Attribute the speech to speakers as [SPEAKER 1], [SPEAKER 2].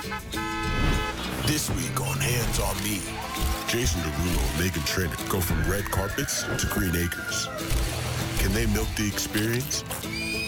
[SPEAKER 1] This week on Hands on Me, Jason Derulo and Meghan Trainor go from red carpets to green acres. Can they milk the experience